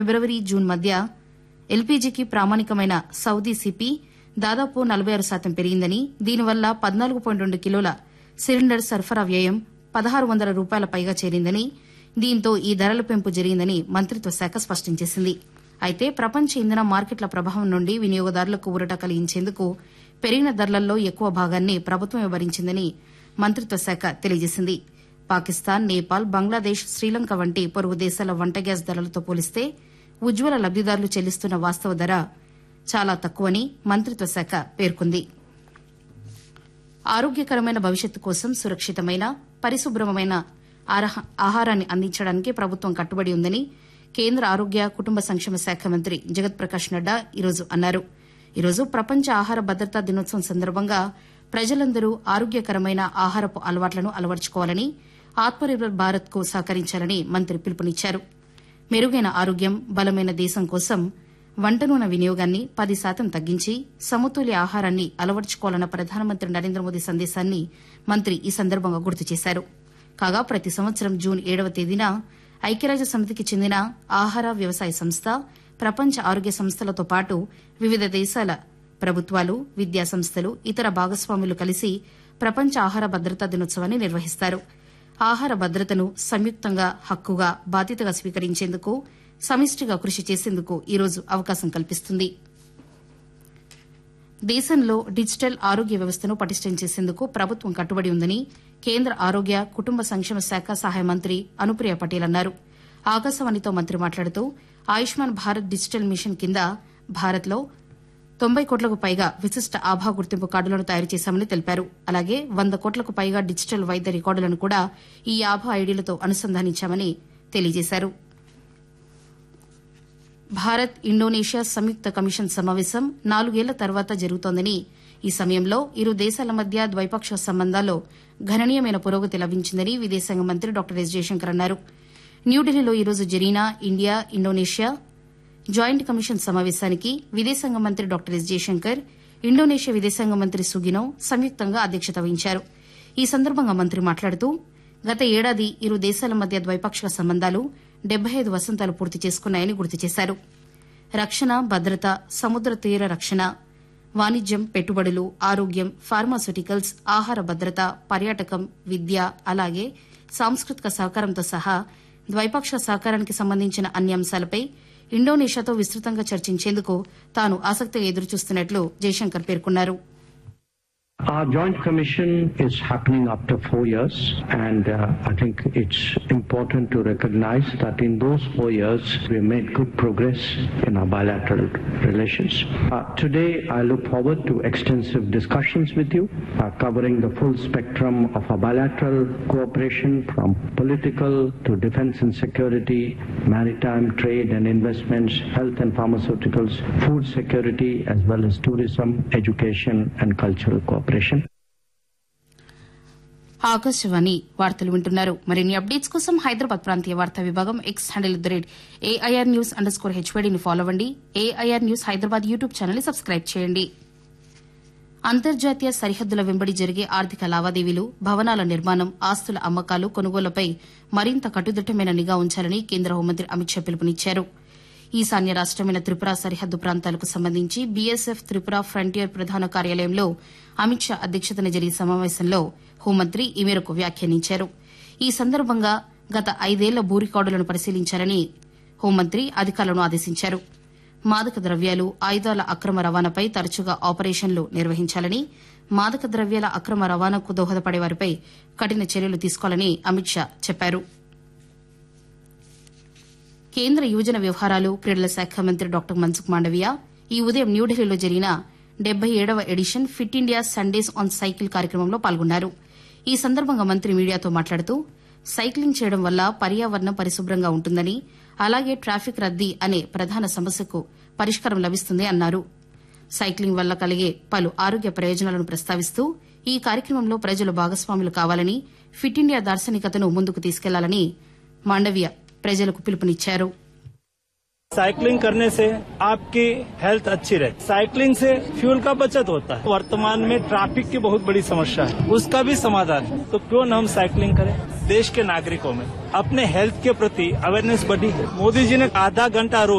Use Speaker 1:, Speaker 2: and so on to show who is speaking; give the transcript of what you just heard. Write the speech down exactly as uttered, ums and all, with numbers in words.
Speaker 1: ఫిబ్రవరి June మధ్య ఎల్పీజీకి ప్రామాణికమైన Saudi CP దాదాపు నలభై ఆరు శాతం పెరిగిందని, దీనివల్ల పద్నాలుగు పాయింట్ రెండు కిలోల సిలిండర్ సరఫరా వ్యయం పదహారు వందల రూపాయల పైగా చేరిందని, దీంతో ఈ ధరల పెంపు జరిగిందని మంత్రిత్వ శాఖ స్పష్టం చేసింది. అయితే ప్రపంచ ఇంధన మార్కెట్ల ప్రభావం నుండి వినియోగదారులకు ఊరట కలిగించేందుకు పెరిగిన ధరలలో ఎక్కువ భాగాన్ని ప్రభుత్వమే భరించిందని మంత్రిత్వ శాఖ తెలియజేసింది. పాకిస్తాన్, నేపాల్, బంగ్లాదేశ్, శ్రీలంక వంటి పొరుగు దేశాల వంట గ్యాస్ ధరలతో పోలిస్తే ఉజ్వల లబ్దిదారులు చెల్లిస్తున్న వాస్తవ ధర చాలా తక్కువని మంత్రిత్వ శాఖ పేర్కొంది. ఆరోగ్యకరమైన భవిష్యత్తు కోసం సురక్షితమైన, పరిశుభ్రమైన ఆహారాన్ని అందించడానికి ప్రభుత్వం కట్టుబడి ఉందని కేంద్ర ఆరోగ్య కుటుంబ సంక్షేమ శాఖ మంత్రి జగత్ ప్రకాష్ నడ్డా ఈరోజు అన్నారు. ఈరోజు ప్రపంచ ఆహార భద్రతా దినోత్సవం సందర్భంగా ప్రజలందరూ ఆరోగ్యకరమైన ఆహారపు అలవాట్లను అలవర్చుకోవాలని, ఆత్మనిర్భర్ భారత్ కు సహకరించాలని మంత్రి పిలుపునిచ్చారు. మెరుగైన ఆరోగ్యం, బలమైన దేశం కోసం వంట నూనె వినియోగాన్ని పది శాతం తగ్గించి సమతుల్య ఆహారాన్ని అలవర్చుకోవాలన్న ప్రధానమంత్రి నరేంద్ర మోదీ సందేశాన్ని మంత్రి ఈ సందర్భంగా గుర్తు చేశారు. కాగా ప్రతి సంవత్సరం జూన్ ఏడవ తేదీన ఐక్యరాజ్య సమితికి చెందిన ఆహార వ్యవసాయ సంస్థ, ప్రపంచ ఆరోగ్య సంస్థలతో పాటు వివిధ దేశాల ప్రభుత్వాలు, విద్యా సంస్థలు, ఇతర భాగస్వాములు కలిసి ప్రపంచ ఆహార భద్రతా దినోత్సవాన్ని నిర్వహిస్తారు. ఆహార భద్రతను సంయుక్తంగా, హక్కుగా, బాధ్యతగా స్వీకరించేందుకు సమిష్టిగా కృషి చేసేందుకు ఈరోజు అవకాశం కల్పిస్తుంది. దేశంలో డిజిటల్ ఆరోగ్య వ్యవస్థను పటిష్టం చేసేందుకు ప్రభుత్వం కట్టుబడి ఉందని కేంద్ర ఆరోగ్య కుటుంబ సంక్షేమ శాఖ సహాయ మంత్రి అనుప్రియ పటేల్ అన్నారు. ఆకాశవాణితో మంత్రి మాట్లాడుతూ ఆయుష్మాన్ భారత్ డిజిటల్ మిషన్ కింద భారత్లో తొంభై కోట్లకు పైగా విశిష్ట ఆభా గుర్తింపు కార్డులను తయారు చేశామని తెలిపారు. అలాగే వంద కోట్లకు పైగా డిజిటల్ వైద్య రికార్డులను కూడా ఈ ఆభా ఐడీలతో అనుసంధానించామని తెలియజేశారు. భారత్ ఇండోనేషియా సంయుక్త కమిషన్ సమావేశం నాలుగేళ్ల తర్వాత జరుగుతోందని, ఈ సమయంలో ఇరు దేశాల మధ్య ద్వైపాక్షిక సంబంధాల్లో గణనీయమైన పురోగతి లభించిందని విదేశాంగ మంత్రి డాక్టర్ ఎస్ జయశంకర్ అన్నారు. న్యూఢిల్లీలో ఈరోజు జరిగిన ఇండియా ఇండోనేషియా జాయింట్ కమిషన్ సమావేశానికి విదేశాంగ మంత్రి డాక్టర్ ఎస్ జయశంకర్, ఇండోనేషియా విదేశాంగ మంత్రి సుగినో సంయుక్తంగా అధ్యక్షత వహించారు. ఈ సందర్భంగా మంత్రి మాట్లాడుతూ గత ఏడాది ఇరు దేశాల మధ్య ద్వైపాక్షిక సంబంధాలు డెబ్బై ఐదు వసంతాలు పూర్తి చేసుకున్నాయని గుర్తు చేశారు. రక్షణ, భద్రత, సముద్ర తీర రక్షణ, వాణిజ్యం, పెట్టుబడులు, ఆరోగ్యం, ఫార్మాస్యూటికల్స్, ఆహార భద్రత, పర్యాటకం, విద్య, అలాగే సాంస్కృతిక సహకారంతో సహా ద్వైపాక్షిక సహకారానికి సంబంధించిన అన్ని అంశాలపై ఇండోనేషియాతో విస్తృతంగా చర్చించేందుకు తాను ఆసక్తిగా ఎదురుచూస్తున్నట్లు జయశంకర్ పేర్కొన్నారు.
Speaker 2: Our joint commission is happening after four years, and uh, I think it's important to recognize that in those four years we made good progress in our bilateral relations. Uh, today I look forward to extensive discussions with you, uh, covering the full spectrum of our bilateral cooperation from political to defense and security, maritime, trade and investments, health and pharmaceuticals, food security, as well as tourism, education and cultural cooperation.
Speaker 1: Akashvani వార్తలు వింటున్నారు. మరిన్ని updates కోసం హైదరాబాద్ ప్రాంతీయ వార్తా విభాగం X handle the rate AIR news under score హెచ్వైడీని follow అవ్వండి. AIR news Hyderabad YouTube channel subscribe చేయండి. అంతర్జాతీయ సరిహద్దుల వెంబడి జరిగే ఆర్థిక లావాదేవీలు, భవనాల నిర్మాణం, ఆస్తుల అమ్మకాలు, కొనుగోళ్లపై మరింత కట్టుదిట్టమైన నిఘా ఉంచాలని కేంద్ర హోంమంత్రి అమిత్ షా పిలుపునిచ్చారు. ఈశాన్య రాష్టమైన త్రిపుర సరిహద్దు ప్రాంతాలకు సంబంధించి బీఎస్ఎఫ్ త్రిపుర ఫ్రంటియర్ ప్రధాన కార్యాలయంలో అమిత్ షా అధ్యక్షతన జరిగిన సమావేశంలో హోంమంత్రి ఈ మేరకు వ్యాఖ్యానించారు. ఈ సందర్భంగా గత ఐదేళ్ల భూ రికార్డులను పరిశీలించాలని హోంమంత్రి అధికారులను ఆదేశించారు. మాదక ద్రవ్యాలు, ఆయుధాల అక్రమ రవాణాపై తరచుగా ఆపరేషన్లు నిర్వహించాలని, మాదక ద్రవ్యాల అక్రమ రవాణాకు దోహదపడే వారిపై కఠిన చర్యలు తీసుకోవాలని అమిత్ షా చెప్పారు. కేంద్ర యువజన వ్యవహారాలు, క్రీడల శాఖ మంత్రి డాక్టర్ మన్సుఖ్ మాండవీయ ఈ ఉదయం న్యూఢిల్లీలో జరిగిన డెబ్బై ఏడవ edition fit India Sundays on cycle కార్యక్రమంలో పాల్గొన్నారు. ఈ సందర్భంగా మంత్రి మీడియాతో మాట్లాడుతూ సైక్లింగ్ చేయడం వల్ల పర్యావరణం పరిశుభ్రంగా ఉంటుందని, అలాగే ట్రాఫిక్ రద్దీ అనే ప్రధాన సమస్యకు పరిష్కారం లభిస్తుంది అన్నారు. సైక్లింగ్ వల్ల కలిగే పలు ఆరోగ్య ప్రయోజనాలను ప్రస్తావిస్తూ ఈ కార్యక్రమంలో ప్రజలు భాగస్వాములు కావాలని, ఫిట్ ఇండియా దార్శనికతను ముందుకు తీసుకెళ్లాలని మాండవీయ ప్రజలకు పిలుపునిచ్చారు.
Speaker 3: साइकिलिंग करने से आपकी हेल्थ अच्छी रहती है। साइकिलिंग से फ्यूल का बचत होता है। वर्तमान में ट्रैफिक की बहुत बड़ी समस्या है, उसका भी समाधान है। तो क्यों न हम साइकिलिंग करें। देश के नागरिकों में अपने हेल्थ के प्रति अवेयरनेस बढ़ी है। मोदी जी ने आधा घंटा रोज